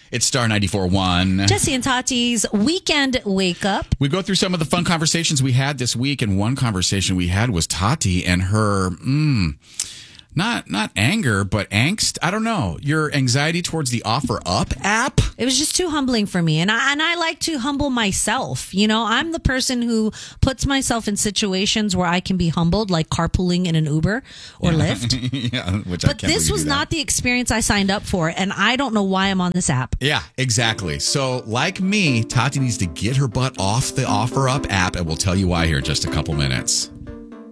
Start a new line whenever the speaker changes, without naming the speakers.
It's Star 94.1.
Jesse and Tati's Weekend Wake Up.
We go through some of the fun conversations we had this week, and one conversation we had was Tati and her, not anger, but angst. I don't know. Your anxiety towards the OfferUp app?
It was just too humbling for me. And I like to humble myself. You know, I'm the person who puts myself in situations where I can be humbled, like carpooling in an Uber or Lyft.
Yeah,
but this was not the experience I signed up for, and I don't know why I'm on this app.
Yeah, exactly. So, like me, Tati needs to get her butt off the OfferUp app, and we'll tell you why here in just a couple minutes.